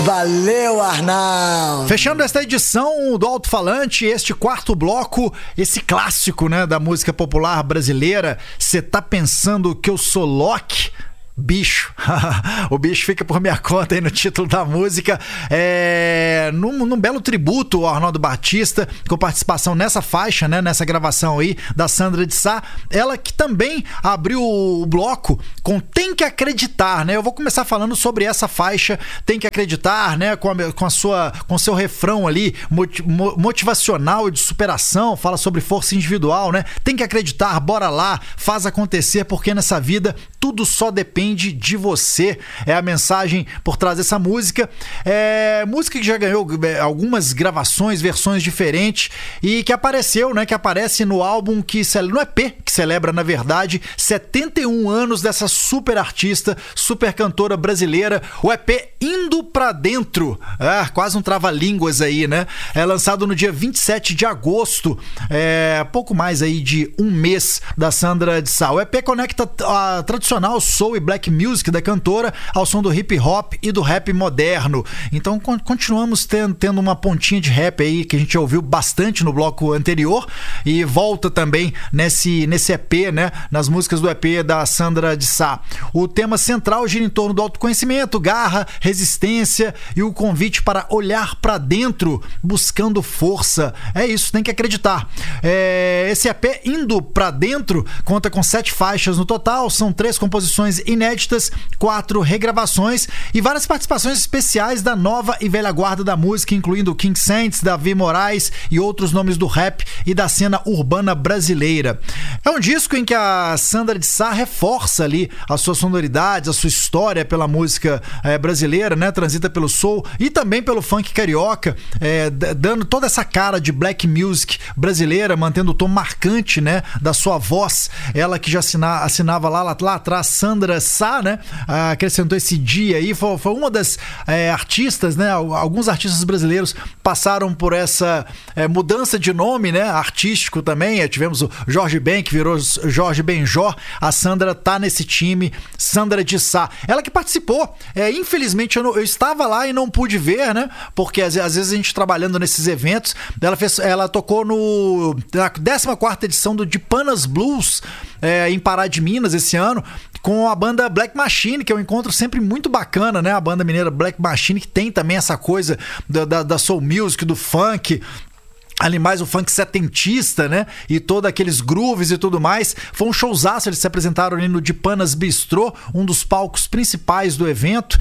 Valeu, Arnaldo! Fechando esta edição do Alto Falante, este quarto bloco, esse clássico, né, da música popular brasileira, Cê Tá Pensando Que Eu Sou Loki? Bicho, o bicho fica por minha conta aí no título da música, num belo tributo ao Arnaldo Batista, com participação nessa faixa, né, nessa gravação aí da Sandra de Sá, ela que também abriu o bloco com Tem Que Acreditar, né? Eu vou começar falando sobre essa faixa, Tem Que Acreditar, né, com seu refrão ali motivacional e de superação, fala sobre força individual, né? Tem que acreditar, bora lá, faz acontecer, porque nessa vida tudo só depende de você. É a mensagem por trás dessa música. Música que já ganhou algumas gravações, versões diferentes e que apareceu, né? Que aparece no álbum no EP, que celebra, na verdade, 71 anos dessa super artista, super cantora brasileira. O EP Indo Pra Dentro. Quase um trava-línguas aí, né? É lançado no dia 27 de agosto. Pouco mais aí de um mês da Sandra de Sá. O EP conecta a tradicional soul e black music da cantora ao som do hip hop e do rap moderno. Então continuamos tendo uma pontinha de rap aí que a gente ouviu bastante no bloco anterior e volta também nesse EP, né, nas músicas do EP da Sandra de Sá. O tema central gira em torno do autoconhecimento, garra, resistência e o convite para olhar para dentro buscando força. É isso, tem que acreditar. Esse EP Indo Pra Dentro conta com 7 faixas no total, são 3 composições inéditas, 4 regravações e várias participações especiais da nova e velha guarda da música, incluindo King Saints, Davi Moraes e outros nomes do rap e da cena urbana brasileira. É um disco em que a Sandra de Sá reforça ali a sua sonoridade, a sua história pela música brasileira, né? Transita pelo soul e também pelo funk carioca, dando toda essa cara de black music brasileira, mantendo o tom marcante, né, da sua voz. Ela que já assinava lá atrás Sandra Sá, né? Acrescentou esse dia aí, foi uma das artistas, né? Alguns artistas brasileiros passaram por essa mudança de nome, né? Artístico também. Tivemos o Jorge Ben, que virou Jorge Benjor. A Sandra tá nesse time, Sandra de Sá. Ela que participou. Infelizmente eu estava lá e não pude ver, né? Porque às vezes a gente trabalhando nesses eventos, ela tocou na 14ª edição do Dipanas Blues, em Pará de Minas esse ano, com a banda Black Machine, que é um encontro sempre muito bacana, né? A banda mineira Black Machine, que tem também essa coisa da soul music, do funk, ali mais o funk setentista, né? E todos aqueles grooves e tudo mais. Foi um showzaço, eles se apresentaram ali no Dipanas Bistrô, um dos palcos principais do evento.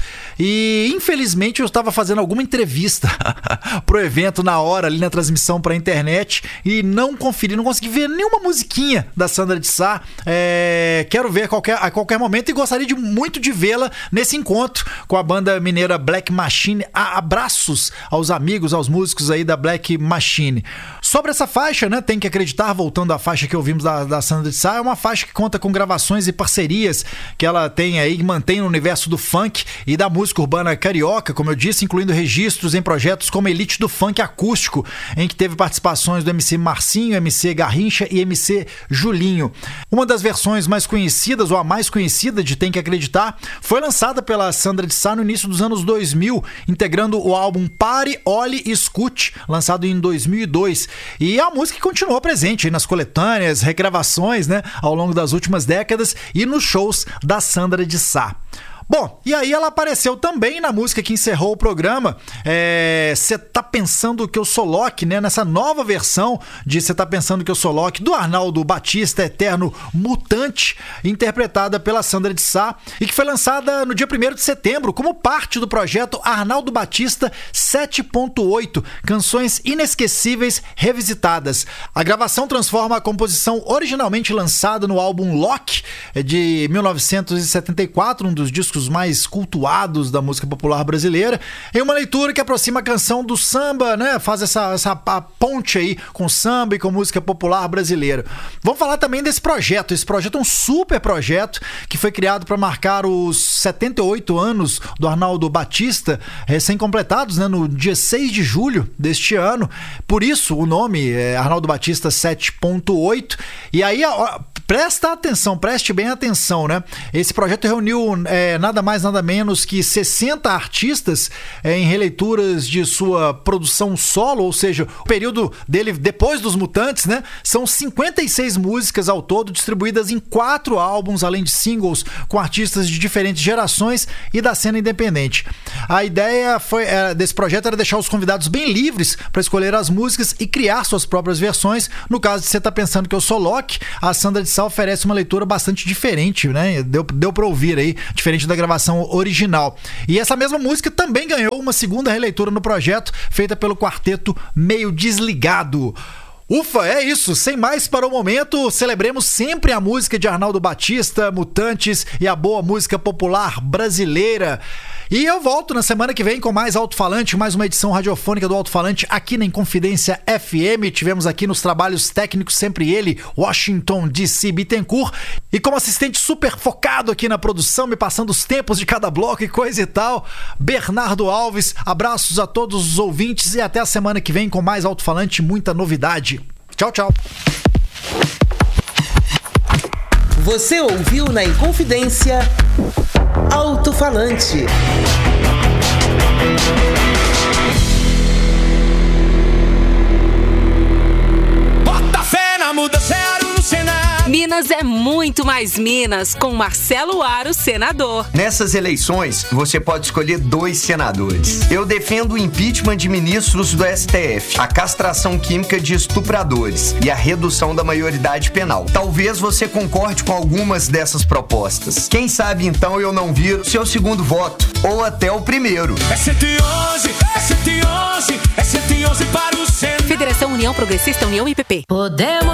E infelizmente eu estava fazendo alguma entrevista pro evento na hora, ali na transmissão pra internet, e não consegui ver nenhuma musiquinha da Sandra de Sá. Quero ver a qualquer momento e gostaria muito de vê-la nesse encontro com a banda mineira Black Machine. Abraços aos amigos, aos músicos aí da Black Machine. Sobre essa faixa, né, Tem Que Acreditar, voltando à faixa que ouvimos da Sandra de Sá, é uma faixa que conta com gravações e parcerias que ela tem aí, que mantém no universo do funk e da música urbana carioca, como eu disse, incluindo registros em projetos como Elite do Funk Acústico, em que teve participações do MC Marcinho, MC Garrincha e MC Julinho. Uma das versões mais conhecidas, ou a mais conhecida de Tem Que Acreditar, foi lançada pela Sandra de Sá no início dos anos 2000, integrando o álbum Pare, Olhe e Escute, lançado em 2002. E a música continuou presente nas coletâneas, regravações, né, ao longo das últimas décadas e nos shows da Sandra de Sá. Bom, e aí ela apareceu também na música que encerrou o programa, Cê Tá Pensando Que Eu Sou Loki, né? Nessa nova versão de Cê Tá Pensando Que Eu Sou Loki, do Arnaldo Batista, Eterno Mutante, interpretada pela Sandra de Sá, e que foi lançada no dia 1º de setembro, como parte do projeto Arnaldo Batista 7.8, Canções Inesquecíveis Revisitadas. A gravação transforma a composição originalmente lançada no álbum Loki, de 1974, um dos discos mais cultuados da música popular brasileira, em uma leitura que aproxima a canção do samba, né? Faz essa ponte aí com samba e com música popular brasileira. Vamos falar também desse projeto. Esse projeto é um super projeto que foi criado para marcar os 78 anos do Arnaldo Batista, recém-completados, né? No dia 6 de julho deste ano. Por isso o nome é Arnaldo Batista 7.8. E aí Preste bem atenção, né? Esse projeto reuniu nada mais, nada menos que 60 artistas em releituras de sua produção solo, ou seja, o período dele depois dos Mutantes, né? São 56 músicas ao todo, distribuídas em 4 álbuns, além de singles com artistas de diferentes gerações e da cena independente. A ideia desse projeto era deixar os convidados bem livres para escolher as músicas e criar suas próprias versões. No caso de Você Tá Pensando Que Eu Sou Loki, a Sandra de Sá oferece uma leitura bastante diferente, né? Deu pra ouvir aí, diferente da gravação original. E essa mesma música também ganhou uma segunda releitura no projeto, feita pelo quarteto Meio Desligado. Ufa, é isso. Sem mais para o momento, celebremos sempre a música de Arnaldo Batista, Mutantes e a boa música popular brasileira. E eu volto na semana que vem com mais Alto-Falante, mais uma edição radiofônica do Alto-Falante aqui na Inconfidência FM. Tivemos aqui nos trabalhos técnicos sempre ele, Washington DC Bittencourt, e como assistente super focado aqui na produção, me passando os tempos de cada bloco e coisa e tal, Bernardo Alves. Abraços a todos os ouvintes e até a semana que vem com mais Alto-Falante e muita novidade. Tchau, tchau. Você ouviu na Inconfidência Alto-Falante. Bota fé na mudança, no Senado. Minas é muito mais Minas, com Marcelo Aro, senador. Nessas eleições, você pode escolher 2 senadores. Eu defendo o impeachment de ministros do STF, a castração química de estupradores e a redução da maioridade penal. Talvez você concorde com algumas dessas propostas. Quem sabe então eu não viro seu segundo voto, ou até o primeiro. É 111, é 111, é 111 para o Senado. Federação União Progressista União IPP. Podemos